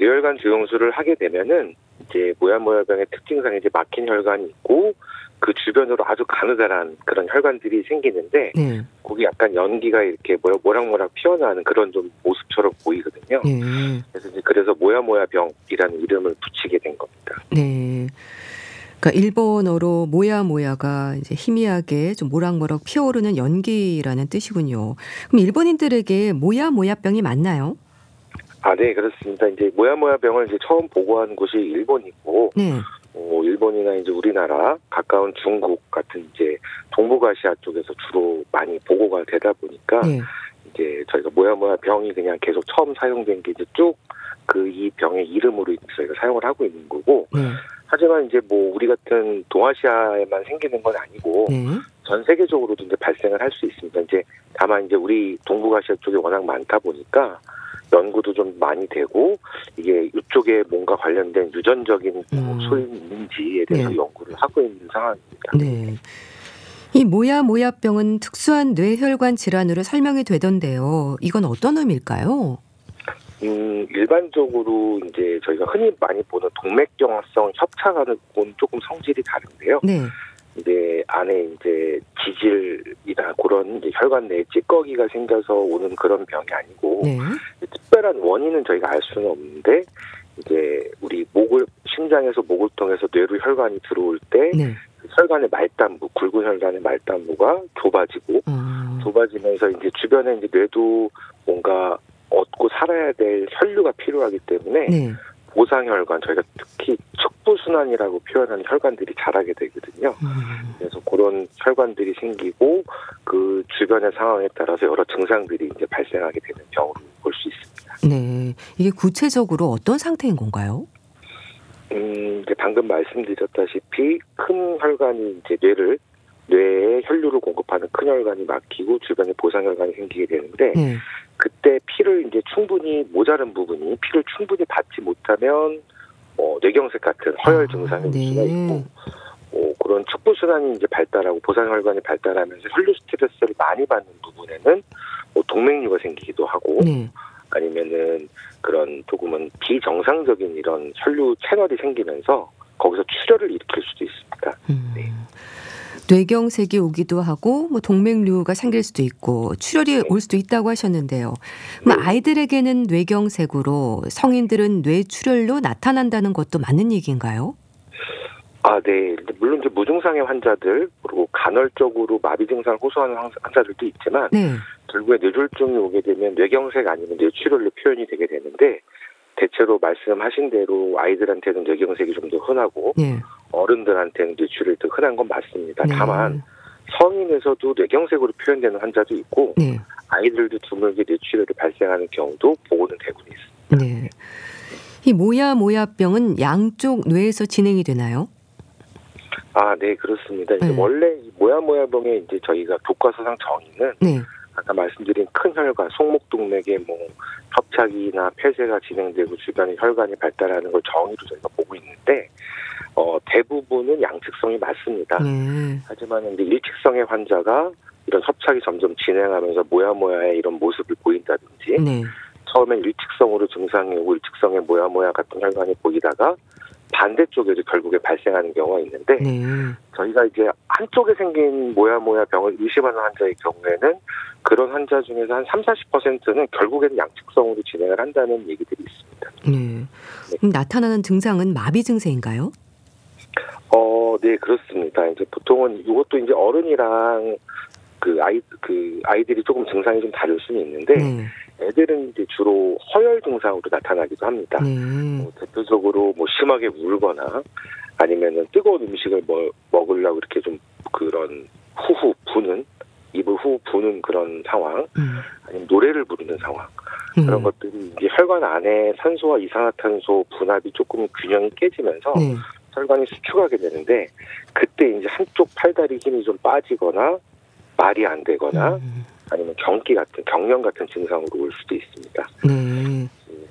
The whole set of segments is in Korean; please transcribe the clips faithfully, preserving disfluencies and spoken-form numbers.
뇌혈관 조영술을 하게 되면은 이제 모야모야병의 특징상 이제 막힌 혈관이 있고 그 주변으로 아주 가느다란 그런 혈관들이 생기는데 네. 거기 약간 연기가 이렇게 모락모락 피어나는 그런 좀 모습처럼 보이거든요. 네. 그래서 이제 그래서 모야모야병이라는 이름을 붙이게 된 겁니다. 네. 그러니까 일본어로 모야모야가 이제 희미하게 좀 모락모락 피어오르는 연기라는 뜻이군요. 그럼 일본인들에게 모야모야병이 맞나요? 아, 네, 그렇습니다. 이제 모야모야병을 이제 처음 보고한 곳이 일본이고, 네. 어, 일본이나 이제 우리나라 가까운 중국 같은 이제 동북아시아 쪽에서 주로 많이 보고가 되다 보니까 네. 이제 저희가 모야모야병이 그냥 계속 처음 사용된 게 이제 쭉 그 이 병의 이름으로 저희가 사용을 하고 있는 거고. 네. 하지만 이제 뭐 우리 같은 동아시아에만 생기는 건 아니고 네. 전 세계적으로도 이제 발생을 할 수 있습니다. 이제 다만 이제 우리 동북아시아 쪽이 워낙 많다 보니까 연구도 좀 많이 되고 이게 이쪽에 뭔가 관련된 유전적인 음. 소인이 있는지에 대해서 네. 연구를 하고 있는 상황입니다. 네. 이 모야모야병은 특수한 뇌혈관 질환으로 설명이 되던데요. 이건 어떤 의미일까요? 음, 일반적으로 이제 저희가 흔히 많이 보는 동맥경화성 협착하는 건 조금 성질이 다른데요. 네. 이제 안에 이제 지질이나 그런 이제 혈관 내에 찌꺼기가 생겨서 오는 그런 병이 아니고 네. 특별한 원인은 저희가 알 수는 없는데 이제 우리 목을 심장에서 목을 통해서 뇌로 혈관이 들어올 때 네. 혈관의 말단부, 굵은 혈관의 말단부가 좁아지고 아. 좁아지면서 이제 주변에 이제 뇌도 뭔가 얻고 살아야 될 혈류가 필요하기 때문에 네. 보상혈관, 저희가 특히 척부순환이라고 표현하는 혈관들이 자라게 되거든요. 음. 그래서 그런 혈관들이 생기고 그 주변의 상황에 따라서 여러 증상들이 이제 발생하게 되는 병으로 볼 수 있습니다. 네. 이게 구체적으로 어떤 상태인 건가요? 음, 이제 방금 말씀드렸다시피 큰 혈관이 이제 뇌를 뇌에 혈류를 공급하는 큰 혈관이 막히고 주변에 보상혈관이 생기게 되는데 네. 그때 피를 이제 충분히 모자른 부분이 피를 충분히 받지 못하면 어, 뇌경색 같은 허혈 증상이 올 네. 수가 있고 어, 그런 척부순환이 이제 발달하고 보상혈관이 발달하면서 혈류 스트레스를 많이 받는 부분에는 뭐 동맥류가 생기기도 하고 네. 아니면은 그런 조금은 비정상적인 이런 혈류 채널이 생기면서 거기서 출혈을 일으킬 수도 있습니다. 음. 네. 뇌경색이 오기도 하고 뭐 동맥류가 생길 수도 있고 출혈이 네. 올 수도 있다고 하셨는데요. 그럼 네. 아이들에게는 뇌경색으로 성인들은 뇌출혈로 나타난다는 것도 맞는 얘기인가요? 아, 네. 물론 이제 무증상의 환자들 그리고 간헐적으로 마비 증상을 호소하는 환자들도 있지만 네. 결국에 뇌졸중이 오게 되면 뇌경색 아니면 뇌출혈로 표현이 되게 되는데 대체로 말씀하신 대로 아이들한테는 뇌경색이 좀 더 흔하고 네. 어른들한테는 뇌출혈이 더 흔한 건 맞습니다. 네. 다만 성인에서도 뇌경색으로 표현되는 환자도 있고 네. 아이들도 드물게 뇌출혈이 발생하는 경우도 보고는 되고 있습니다. 네. 이 모야모야병은 양쪽 뇌에서 진행이 되나요? 아, 네, 그렇습니다. 이제 네. 원래 이 모야모야병의 이제 저희가 교과서상 정의는 네. 아까 말씀드린 큰 혈관, 송목동맥에 뭐 협착이나 폐쇄가 진행되고 주변에 혈관이 발달하는 걸 정의로 저희가 보고 있는데 어, 대부분은 양측성이 맞습니다. 네. 하지만 이제 일측성의 환자가 이런 협착이 점점 진행하면서 모야모야의 이런 모습을 보인다든지 네. 처음엔 일측성으로 증상이 오고 일측성의 모야모야 같은 혈관이 보이다가 반대쪽에도 결국에 발생하는 경우가 있는데 네. 저희가 이제 한쪽에 생긴 모야모야 병을 의심하는 환자의 경우에는 그런 환자 중에서 한 삼, 사십 퍼센트는 결국에는 양측성으로 진행을 한다는 얘기들이 있습니다. 네. 그럼 나타나는 증상은 마비 증세인가요? 어, 네, 그렇습니다. 이제 보통은 이것도 이제 어른이랑 그 아이, 그 아이들이 조금 증상이 좀 다를 수는 있는데 네. 애들은 이제 주로 허혈 증상으로 나타나기도 합니다. 네. 뭐 대표적으로 뭐 심하게 울거나 아니면은 뜨거운 음식을 뭐 먹으려고 이렇게 좀 그런 후후 부는 입을 후 부는 그런 상황, 음. 아니면 노래를 부르는 상황 음. 그런 것들이 이제 혈관 안에 산소와 이산화탄소 분압이 조금 균형이 깨지면서 네. 혈관이 수축하게 되는데 그때 이제 한쪽 팔다리 힘이 좀 빠지거나 말이 안 되거나 음. 아니면 경기 같은 경련 같은 증상으로 올 수도 있습니다. 네.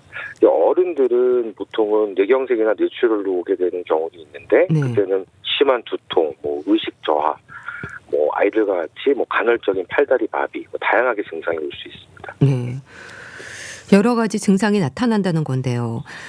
어른들은 보통은 뇌경색이나 뇌출혈로 오게 되는 경우도 있는데 네. 그때는 심한 두통, 뭐 의식 저하, 뭐 아이들과 같이 뭐 간헐적인 팔다리 마비, 뭐 다양하게 증상이 올 수 있습니다. 네. 여러 가지 증상이 나타난다는 건데요.